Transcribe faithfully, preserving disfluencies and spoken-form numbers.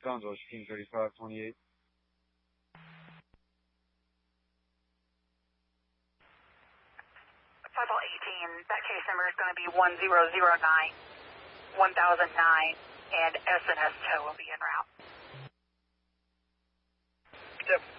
Gonzo, King thirty-five twenty-eight. Five eighteen, that case number is going to be one zero zero nine, one thousand nine, and S and S tow will be en route. Yep.